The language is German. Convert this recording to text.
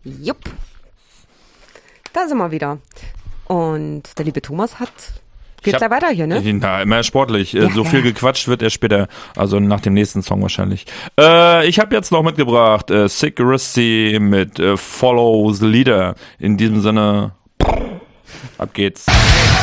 Jupp. Da sind wir wieder. Und der liebe Thomas geht's da weiter hier, ne? Na, immer sportlich. Ja, viel gequatscht wird er später, also nach dem nächsten Song wahrscheinlich. Ich habe jetzt noch mitgebracht Sick Risty mit Follow the Leader. In diesem Sinne, ab geht's.